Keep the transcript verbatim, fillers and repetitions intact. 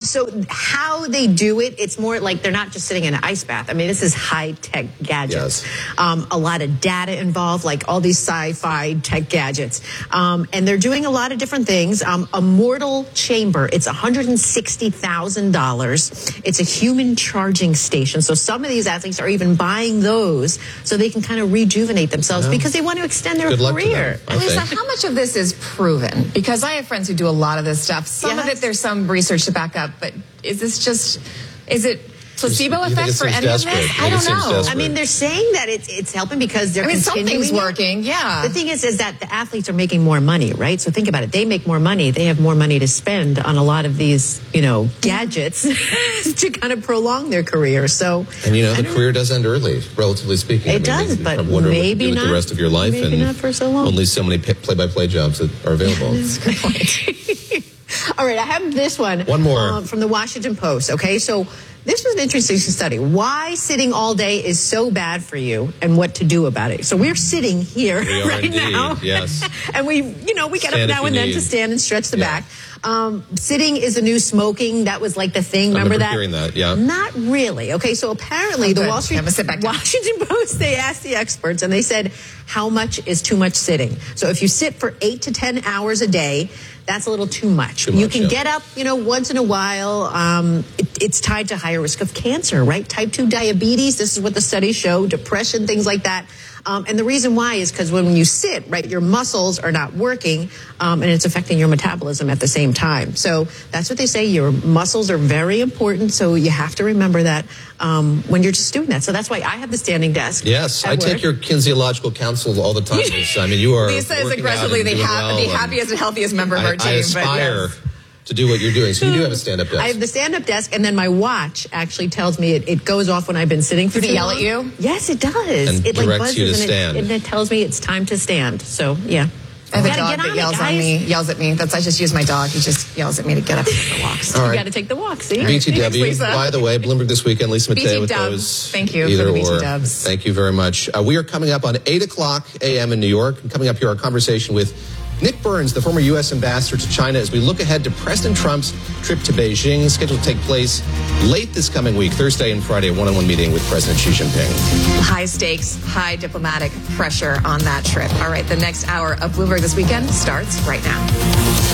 so how they do it, it's more like they're not just sitting in an ice bath. I mean, this is high-tech gadgets. Yes. Um, a lot of data involved, like all these sci-fi tech gadgets. Um, and they're doing a lot of different things. Um, a mortal chamber, it's one hundred sixty thousand dollars. It's a human charging station. So some of these athletes are even buying those so they can kind of rejuvenate themselves Yeah. because they want to extend their Good luck to career. them, I Lisa, think. how much of this is proven? Because I have friends who do a lot of this stuff. Some of Yes. it, there's some research to back up, but is this just, is it placebo You think effect it for seems any of desperate? this? You I think it don't seems know. desperate? I mean, they're saying that it's it's helping because they're I mean, continuing something's it. working, yeah. The thing is, is that the athletes are making more money, right? So think about it. They make more money. They have more money to spend on a lot of these, you know, gadgets to kind of prolong their career. So, And you know, I the don't- career does end early, relatively speaking. It I mean, does, you but kind of wonder what you maybe do with not- the rest of your life, maybe and not for so long. only so many p- play-by-play jobs that are available. All right, I have this one. One more. um, from the Washington Post. Okay, so this was an interesting study. Why sitting all day is so bad for you and what to do about it. So we're sitting here We are right indeed, now. yes. And we, you know, we get Stand up if now and you then to need. stand and stretch the Yeah. back. Um, sitting is the new smoking. That was like the thing. I Remember, remember that? hearing that, yeah. Not really. Okay, so apparently Oh, the good. Wall Street, Have a sit back down. Washington Post, they asked the experts and they said, how much is too much sitting? So if you sit for eight to ten hours a day, that's a little too much. Too you much, can yeah. get up, you know, once in a while. Um, it, it's tied to higher risk of cancer, right? Type two diabetes, this is what the studies show, depression, things like that. Um, and the reason why is because when you sit, right, your muscles are not working, um, and it's affecting your metabolism at the same time. So that's what they say. Your muscles are very important, so you have to remember that um, when you're just doing that. So that's why I have the standing desk. Yes, at I take work. your kinesiological counsel all the time. Lisa. I mean, you are Lisa is working aggressively out and the, doing ha- well, the and happiest and healthiest member of I, our team. I aspire but yes. to do what you're doing. So you do have a stand-up desk. I have the stand-up desk, and then my watch actually tells me it, it goes off when I've been sitting for Does it too yell long. at you? Yes, it does. And it directs buzzes you to and it- stand. and it tells me it's time to stand. So yeah. I have a Gotta dog get that on it, yells on guys. me, yells at me. That's I just use my dog. He just yells at me to get up and take the walks. All You right. got to take the walk. See. B T W, Thanks, Lisa. by the way, Bloomberg This Weekend, Lisa B T Mateo with dubs. those. Thank you for either the B T or. dubs. Thank you very much. Uh, we are coming up on eight o'clock a m in New York. And coming up here, our conversation with Nick Burns, the former U S ambassador to China, as we look ahead to President Trump's trip to Beijing, scheduled to take place late this coming week, Thursday and Friday, a one-on-one meeting with President Xi Jinping. High stakes, high diplomatic pressure on that trip. All right, the next hour of Bloomberg This Weekend starts right now.